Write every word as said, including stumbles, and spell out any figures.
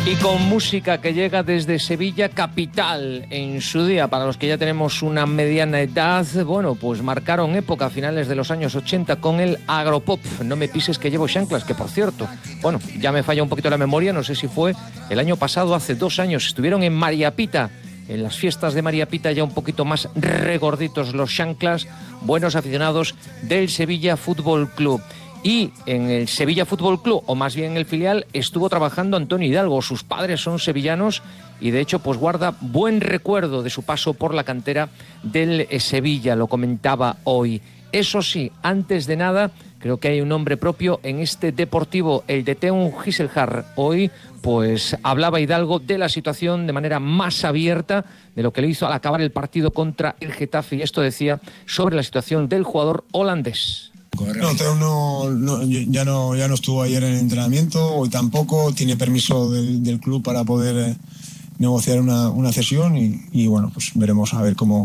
Y con música que llega desde Sevilla capital en su día, para los que ya tenemos una mediana edad, bueno, pues marcaron época a finales de los años ochenta con el agropop. No me pises que llevo chanclas, que por cierto, bueno, ya me falla un poquito la memoria, no sé si fue el año pasado, hace dos años, estuvieron en María Pita, en las fiestas de María Pita, ya un poquito más regorditos los chanclas, buenos aficionados del Sevilla Fútbol Club. Y en el Sevilla Fútbol Club, o más bien en el filial, estuvo trabajando Antonio Hidalgo. Sus padres son sevillanos y de hecho pues guarda buen recuerdo de su paso por la cantera del Sevilla, lo comentaba hoy. Eso sí, antes de nada, creo que hay un nombre propio en este Deportivo, el de Teun Giselhar. Hoy pues hablaba Hidalgo de la situación de manera más abierta, de lo que le hizo al acabar el partido contra el Getafe, y esto decía sobre la situación del jugador holandés. No, Teo no, no, ya no ya no estuvo ayer en el entrenamiento, hoy tampoco, tiene permiso del, del club para poder eh, negociar una, una cesión y, y bueno, pues veremos a ver cómo